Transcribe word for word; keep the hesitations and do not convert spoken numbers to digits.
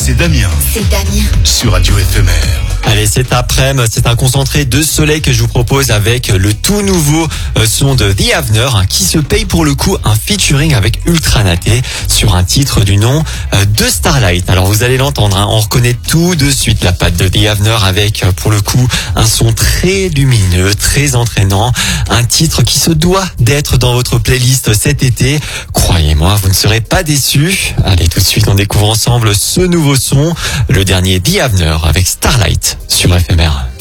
c'est Damien. C'est Damien. Sur Radio Éphémère. Allez, cet après-midi, c'est un concentré de soleil que je vous propose avec le tout nouveau son de The Avener, hein, qui se paye pour le coup un featuring avec Ultranaté sur un titre du nom de Starlight. Alors vous allez l'entendre, hein, on reconnaît tout de suite la patte de The Avener avec pour le coup un son très lumineux, très entraînant, un titre qui se doit d'être dans votre playlist cet été. Croyez-moi, vous ne serez pas déçus. Allez, tout de suite, on découvre ensemble ce nouveau son, le dernier The Avener avec Starlight sur Éphémère.